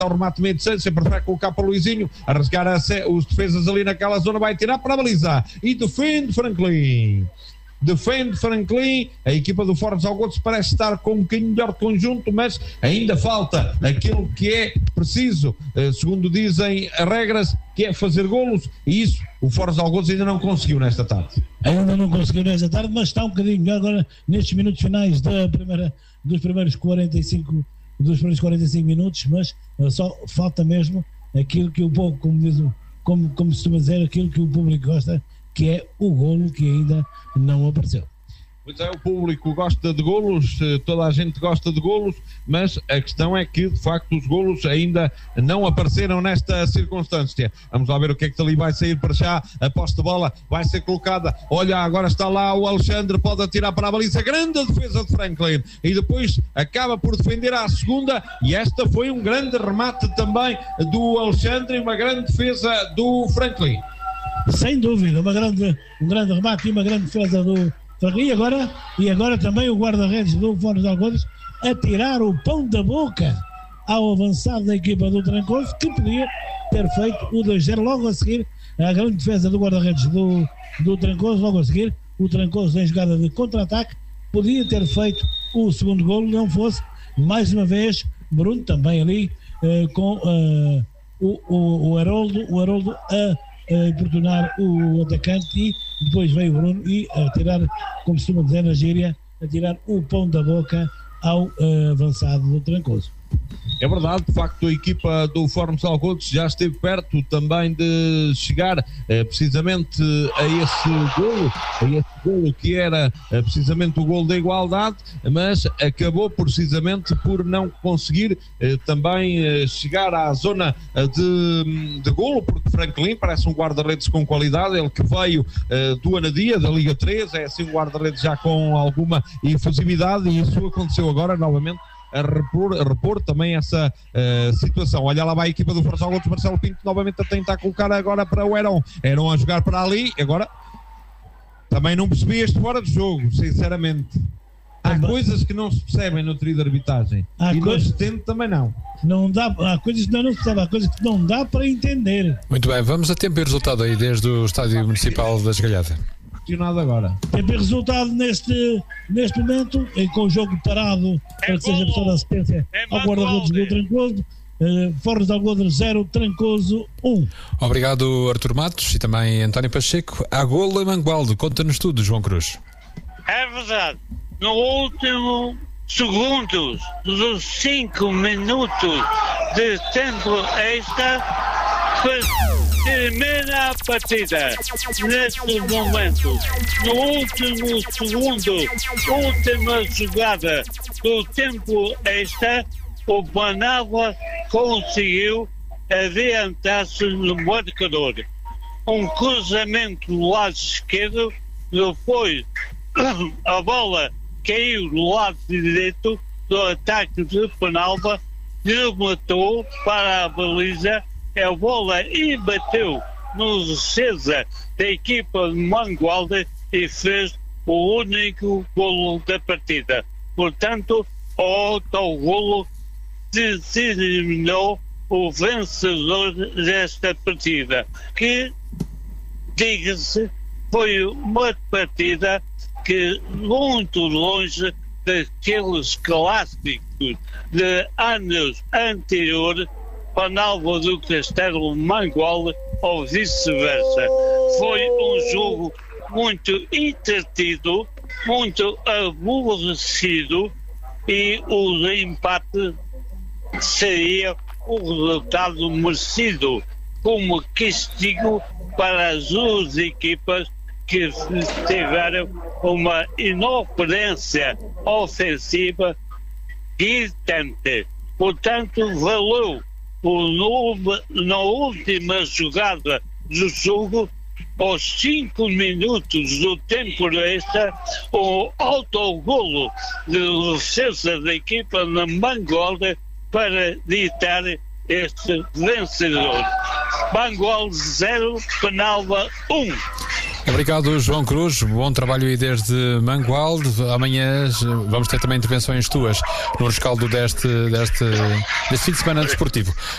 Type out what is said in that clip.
o remate meio de distância, prefere colocar para o Luizinho, a rasgar os defesas ali naquela zona, vai tirar para a baliza e defende Franklin. A equipa do Fortes Algodos parece estar com um bocadinho melhor conjunto, mas ainda falta aquilo que é preciso, segundo dizem as regras, que é fazer golos, e isso o Fortes Algodos ainda não conseguiu nesta tarde. Mas está um bocadinho melhor agora nestes minutos finais dos primeiros 45 minutos, mas só falta mesmo aquilo que um pouco, como se costuma dizer, aquilo que o público gosta, que é o golo que ainda não apareceu. Pois é, o público gosta de golos, toda a gente gosta de golos, mas a questão é que, de facto, os golos ainda não apareceram nesta circunstância. Vamos lá ver o que é que dali vai sair para já. A posse de bola vai ser colocada. Olha, agora está lá o Alexandre, pode atirar para a baliza. Grande defesa de Franklin. E depois acaba por defender à segunda. E esta foi um grande remate também do Alexandre e uma grande defesa do Franklin. Sem dúvida, um grande remate e uma grande defesa do Franklin. E agora também o guarda-redes do Fortes Algodos a tirar o pão da boca ao avançado da equipa do Trancoso, que podia ter feito o 2-0 logo a seguir. A grande defesa do guarda-redes do Trancoso, logo a seguir o Trancoso em jogada de contra-ataque podia ter feito o segundo golo, não fosse mais uma vez Bruno também ali com o Haroldo a importunar o atacante, e depois veio o Bruno e a tirar, como se costuma dizer na gíria, a tirar o pão da boca ao avançado do Trancoso. É verdade, de facto a equipa do Fortes Algodos já esteve perto também de chegar precisamente a esse golo que era precisamente o golo da igualdade, mas acabou precisamente por não conseguir também chegar à zona de golo, porque Franklin parece um guarda-redes com qualidade, ele que veio do Anadia, da Liga 3, é assim um guarda-redes já com alguma efusividade, e isso aconteceu agora novamente a repor também essa situação. Olha, lá vai a equipa do Fortes Algodos, Marcelo Pinto novamente a tentar colocar agora para o Heron a jogar para ali. Agora também não percebi este fora de jogo, sinceramente. Há coisas que não se percebem no trio de arbitragem e não se entende também não. Há coisas que não se percebem, há coisas que não dá para entender. Muito bem, vamos a tempo e resultado aí desde o Estádio Municipal da Esgalhada. Agora. Tempo e resultado neste momento, com o jogo parado para que seja prestada assistência ao guarda-redes do Trancoso. Fortes Algodos 0, Trancoso 1. Obrigado, Artur Matos, e também António Pacheco. Há golo em Mangualde, conta-nos tudo, João Cruz. É verdade, no último segundos dos 5 minutos de tempo extra termina a partida. Neste momento, no último segundo, última jogada do tempo extra, o Panava conseguiu adiantar-se no marcador. Um cruzamento do lado esquerdo, depois a bola caiu do lado direito do ataque de Penalva, rematou para a baliza, a bola e bateu no defesa da equipa de Mangualde e fez o único golo da partida. Portanto, o autogolo determinou o vencedor desta partida, que, diga-se, foi uma partida que muito longe daqueles clássicos de anos anteriores, Penalva do Castelo Mangualde ou vice-versa. Foi um jogo muito entretido, muito aborrecido, e o empate seria o resultado merecido como castigo para as duas equipas que tiveram uma inoperância ofensiva gritante. Portanto, valeu na última jogada do jogo, aos 5 minutos do tempo extra, o autogolo de defesa da equipa na Mangualde para ditar este vencedor. Mangualde 0, Penalva 1. Obrigado, João Cruz. Bom trabalho aí desde Mangualde. Amanhã vamos ter também intervenções tuas no rescaldo deste fim de semana desportivo.